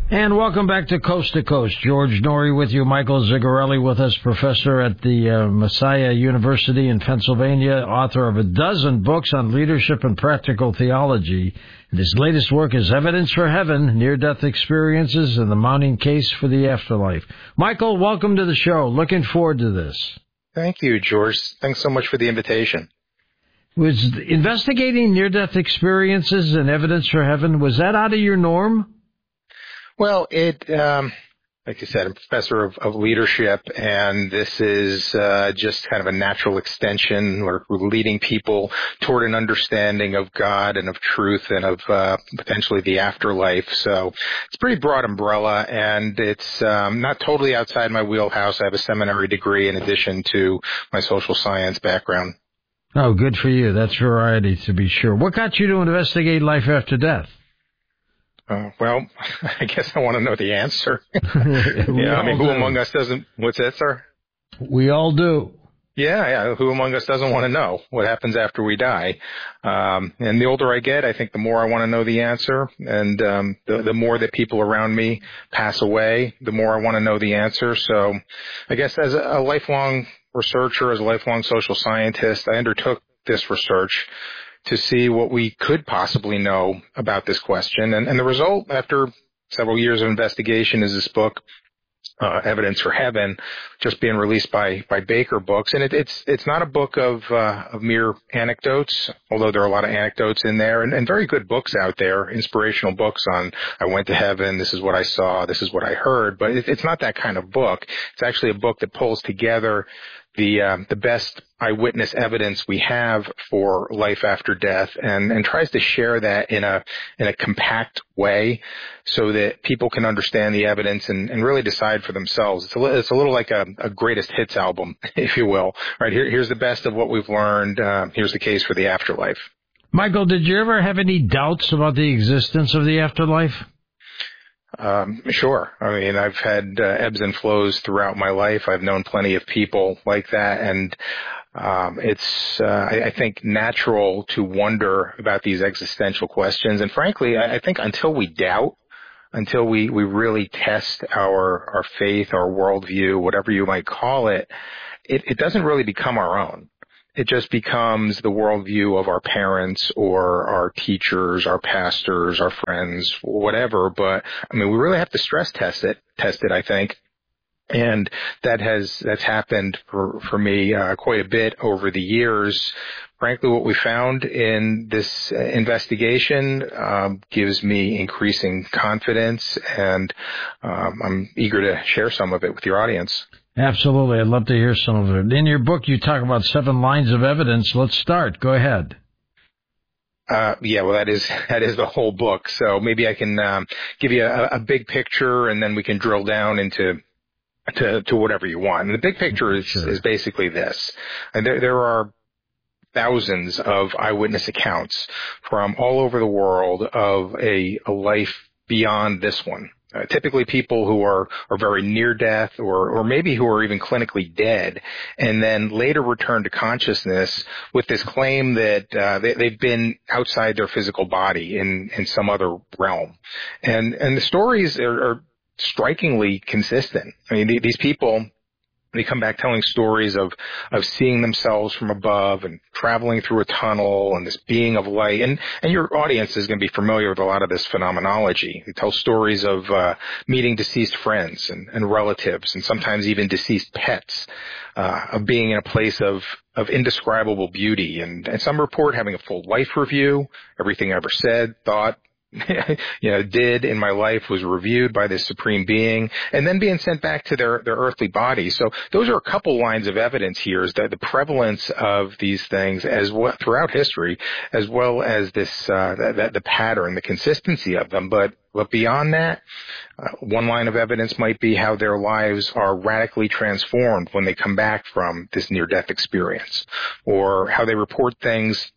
And welcome back to Coast. George Norrie with you, Michael Zigarelli with us, professor at the Messiah University in Pennsylvania, author of a dozen books on leadership and practical theology. And his latest work is Evidence for Heaven, Near-Death Experiences and the Mounting Case for the Afterlife. Michael, welcome to the show. Looking forward to this. Thank you, George. Thanks so much for the invitation. Was investigating near-death experiences and Evidence for Heaven, was that out of your norm? Well, like you said, I'm a professor of leadership, and this is just kind of a natural extension. We're leading people toward an understanding of God and of truth and of potentially the afterlife. So it's a pretty broad umbrella, and it's not totally outside my wheelhouse. I have a seminary degree in addition to my social science background. Oh, good for you. That's variety, to be sure. What got you to investigate life after death? Well, I guess I want to know the answer. Who among us doesn't? What's that, sir? We all do. Yeah. Who among us doesn't want to know what happens after we die? And the older I get, I think the more I want to know the answer. And the more that people around me pass away, the more I want to know the answer. So I guess as a lifelong researcher, as a lifelong social scientist, I undertook this research to see what we could possibly know about this question. And the result, after several years of investigation, is this book, Evidence for Heaven, just being released by Baker Books. And it's not a book of mere anecdotes, although there are a lot of anecdotes in there, and very good books out there, inspirational books on, I went to heaven, this is what I saw, this is what I heard. But it's not that kind of book. It's actually a book that pulls together the best eyewitness evidence we have for life after death, and tries to share that in a compact way so that people can understand the evidence and really decide for themselves. It's a little like a greatest hits album, if you will. Right, here's the best of what we've learned. Here's the case for the afterlife. Michael, did you ever have any doubts about the existence of the afterlife? Sure. I mean, I've had ebbs and flows throughout my life. I've known plenty of people like that, and it's, I think, natural to wonder about these existential questions. And frankly, I think until we doubt, until we really test our faith, our worldview, whatever you might call it, it doesn't really become our own. It just becomes the worldview of our parents or our teachers, our pastors, our friends, whatever. But I mean, we really have to stress test it, I think. And that's happened for me quite a bit over the years. Frankly, what we found in this investigation gives me increasing confidence, and I'm eager to share some of it with your audience. Absolutely. I'd love to hear some of it. In your book, you talk about 7 lines of evidence. Let's start. Go ahead. Well, that is the whole book. So maybe I can give you a big picture, and then we can drill down into whatever you want. And the big picture is basically this. And there are thousands of eyewitness accounts from all over the world of a life beyond this one. Typically people who are very near death or maybe who are even clinically dead, and then later return to consciousness with this claim that they've been outside their physical body in some other realm. And the stories are strikingly consistent. I mean, these people, they come back telling stories of seeing themselves from above and traveling through a tunnel and this being of light. And your audience is going to be familiar with a lot of this phenomenology. They tell stories of meeting deceased friends and relatives, and sometimes even deceased pets, of being in a place of indescribable beauty. And some report having a full life review. Everything I ever said, thought, did in my life was reviewed by this supreme being, and then being sent back to their earthly body. So those are a couple lines of evidence here, is that the prevalence of these things as well throughout history, as well as this the pattern, the consistency of them. But beyond that, one line of evidence might be how their lives are radically transformed when they come back from this near-death experience, or how they report things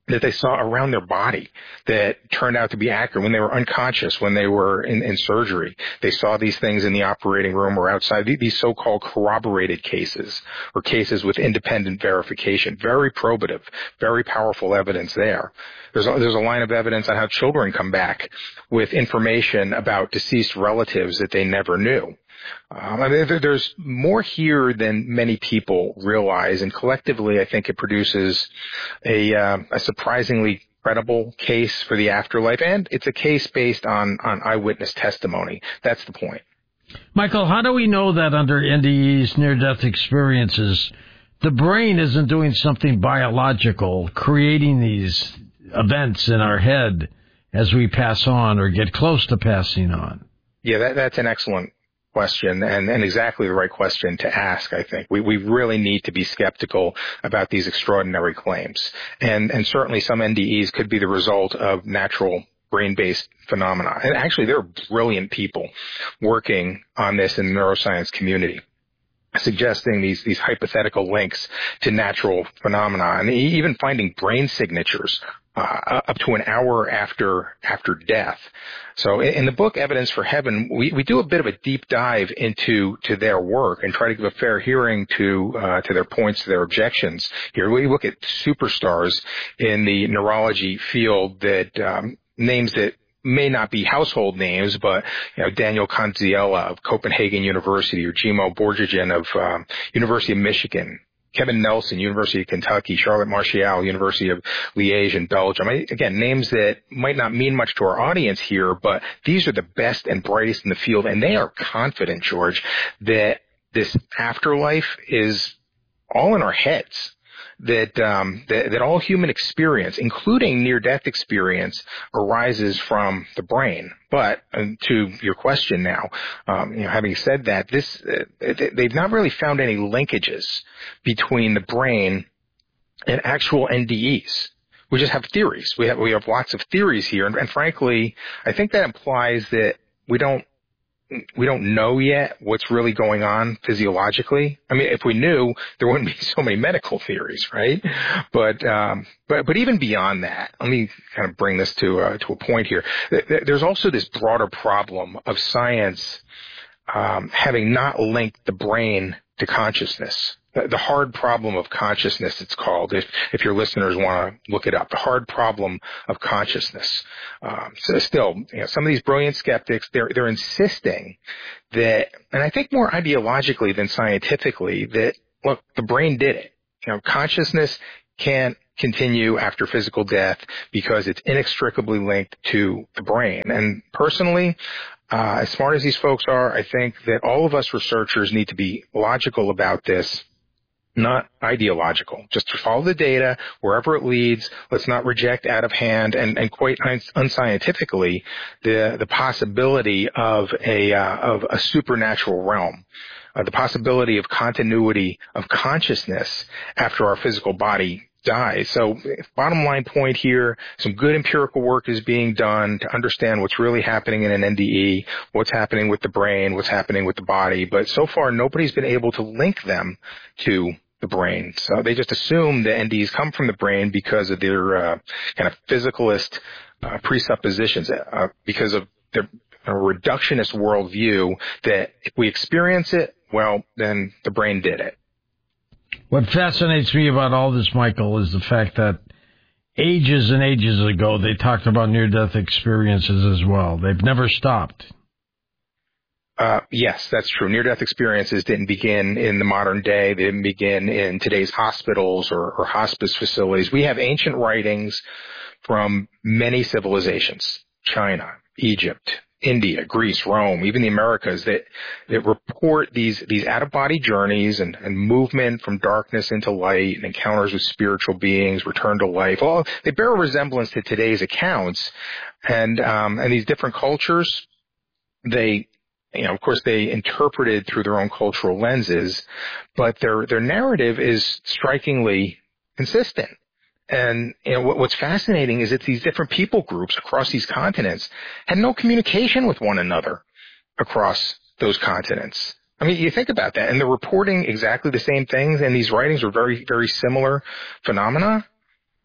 that they saw around their body that turned out to be accurate when they were unconscious, when they were in surgery. They saw these things in the operating room or outside, these so-called corroborated cases or cases with independent verification. Very probative, very powerful evidence there. There's a line of evidence on how children come back with information about deceased relatives that they never knew. There's more here than many people realize, and collectively, I think it produces a surprisingly credible case for the afterlife, and it's a case based on eyewitness testimony. That's the point. Michael, how do we know that under NDEs, near-death experiences, the brain isn't doing something biological, creating these events in our head as we pass on or get close to passing on? Yeah, that's an excellent question and exactly the right question to ask, I think. We really need to be skeptical about these extraordinary claims. And certainly some NDEs could be the result of natural brain-based phenomena. And actually, there are brilliant people working on this in the neuroscience community, suggesting these hypothetical links to natural phenomena and even finding brain signatures up to an hour after death. So in the book Evidence for Heaven, we do a bit of a deep dive into their work and try to give a fair hearing to their points, to their objections. Here we look at superstars in the neurology field that names that may not be household names, but Daniel Kanziela of Copenhagen University, or Jimo Borjagian of University of Michigan, Kevin Nelson, University of Kentucky, Charlotte Martial, University of Liège in Belgium. Again, names that might not mean much to our audience here, but these are the best and brightest in the field, and they are confident, George, that this afterlife is all in our heads. That all human experience, including near-death experience, arises from the brain. But to your question now, having said that, they've not really found any linkages between the brain and actual NDEs. We just have theories. We have lots of theories here, and frankly, I think that implies that we don't know yet what's really going on physiologically. I mean, if we knew, there wouldn't be so many medical theories, right? But even beyond that, let me kind of bring this to a point here. There's also this broader problem of science having not linked the brain to consciousness. The hard problem of consciousness, it's called, if your listeners want to look it up, the hard problem of consciousness. So still, some of these brilliant skeptics, they're insisting that, and I think more ideologically than scientifically, that, look, the brain did it. Consciousness can't continue after physical death because it's inextricably linked to the brain. And personally, as smart as these folks are, I think that all of us researchers need to be logical about this, not ideological. Just to follow the data wherever it leads. Let's not reject out of hand and quite unscientifically the possibility of a supernatural realm. The possibility of continuity of consciousness after our physical body dies. So bottom line point here, some good empirical work is being done to understand what's really happening in an NDE, what's happening with the brain, what's happening with the body. But so far, nobody's been able to link them to the brain. So they just assume the NDEs come from the brain because of their kind of physicalist presuppositions, because of their reductionist worldview that if we experience it, well, then the brain did it. What fascinates me about all this, Michael, is the fact that ages and ages ago, they talked about near-death experiences as well. They've never stopped. Yes, that's true. Near-death experiences didn't begin in the modern day. They didn't begin in today's hospitals or hospice facilities. We have ancient writings from many civilizations, China, Egypt, India, Greece, Rome, even the Americas, that report these out-of-body journeys and movement from darkness into light and encounters with spiritual beings, return to life. Well, they bear a resemblance to today's accounts, and these different cultures, of course, they interpreted through their own cultural lenses, but their narrative is strikingly consistent. And what's fascinating is that these different people groups across these continents had no communication with one another across those continents. I mean, you think about that, and they're reporting exactly the same things, and these writings are very, very similar phenomena.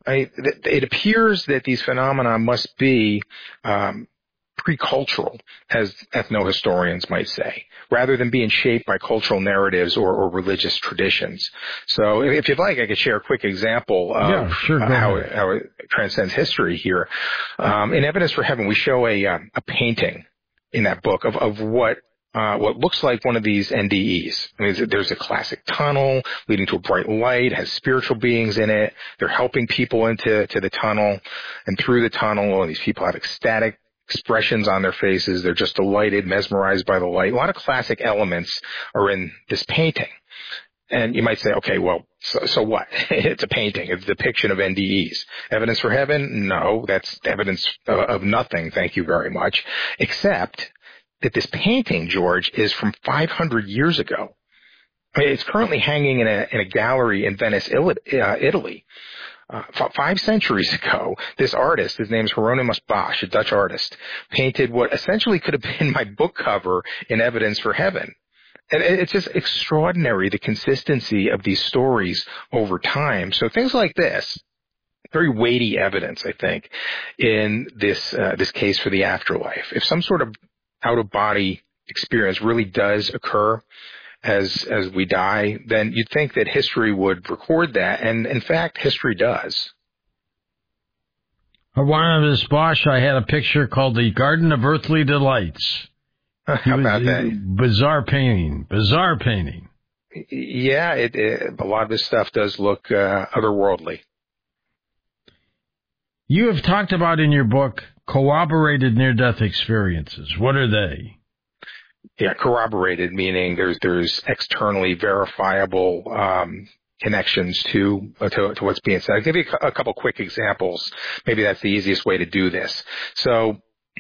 It appears that these phenomena must be pre-cultural, as ethnohistorians might say, rather than being shaped by cultural narratives or religious traditions. So if you'd like, I could share a quick example of how it transcends history here. In Evidence for Heaven, we show a painting in that book of what looks like one of these NDEs. I mean, there's a classic tunnel leading to a bright light, has spiritual beings in it. They're helping people into the tunnel, and through the tunnel, and these people have ecstatic expressions on their faces. They're just delighted, mesmerized by the light. A lot of classic elements are in this painting. And you might say, okay, well, so what? It's a painting. It's a depiction of NDEs. Evidence for Heaven? No, that's evidence of nothing, thank you very much, except that this painting, George, is from 500 years ago. I mean, it's currently hanging in a gallery in Venice, Italy. 5 centuries ago, this artist, his name is Hieronymus Bosch, a Dutch artist, painted what essentially could have been my book cover in Evidence for Heaven. And it's just extraordinary, the consistency of these stories over time. So things like this, very weighty evidence, I think, in this case for the afterlife. If some sort of out-of-body experience really does occur as we die, then you'd think that history would record that, and in fact, history does. Hieronymus Bosch, I had a picture called The Garden of Earthly Delights. How about that? Bizarre painting. Yeah, a lot of this stuff does look otherworldly. You have talked about in your book corroborated near-death experiences. What are they? Yeah, corroborated, meaning there's externally verifiable connections to what's being said. I'll give you a couple quick examples. Maybe that's the easiest way to do this. So,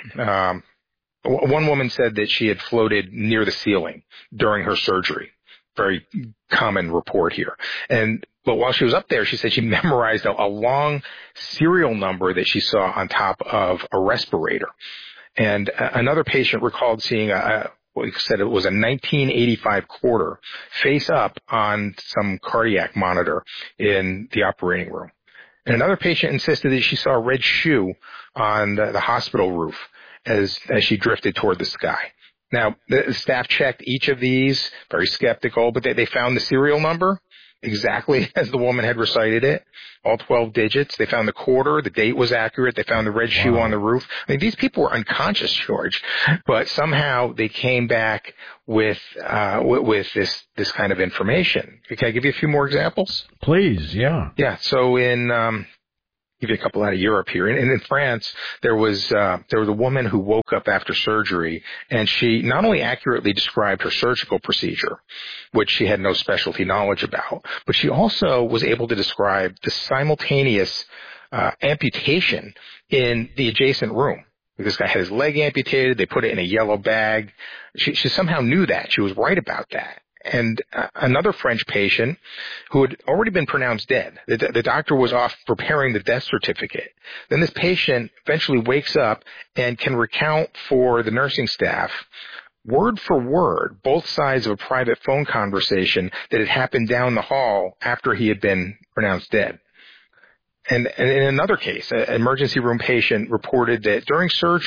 one woman said that she had floated near the ceiling during her surgery. Very common report here. But while she was up there, she said she memorized a long serial number that she saw on top of a respirator. And another patient recalled seeing said it was a 1985 quarter face up on some cardiac monitor in the operating room. And another patient insisted that she saw a red shoe on the hospital roof as she drifted toward the sky. Now, the staff checked each of these, very skeptical, but they found the serial number exactly as the woman had recited it, all 12 digits. They found the quarter, the date was accurate. They found the red shoe on the roof. I mean, these people were unconscious, George, but somehow they came back with this kind of information. Can I give you a few more examples? Please, yeah. Yeah. So give you a couple out of Europe here. And in France, there was a woman who woke up after surgery, and she not only accurately described her surgical procedure, which she had no specialty knowledge about, but she also was able to describe the simultaneous amputation in the adjacent room. This guy had his leg amputated. They put it in a yellow bag. She somehow knew that. She was right about that. And another French patient who had already been pronounced dead. The doctor was off preparing the death certificate. Then this patient eventually wakes up and can recount for the nursing staff, word for word, both sides of a private phone conversation that had happened down the hall after he had been pronounced dead. And in another case, an emergency room patient reported that during surgery,